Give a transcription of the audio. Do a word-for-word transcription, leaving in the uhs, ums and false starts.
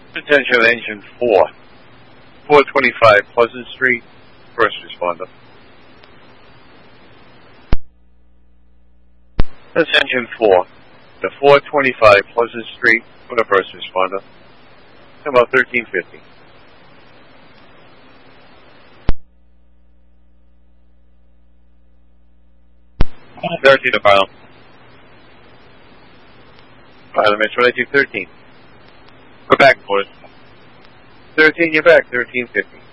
Attention engine four. four twenty-five Pleasant Street, first responder. That's engine four. The four twenty-five Pleasant Street with a first responder. About thirteen fifty. thirteen to file. File Metro ninety-two thirteen. We're back, boys. thirteen, you're back. thirteen fifty.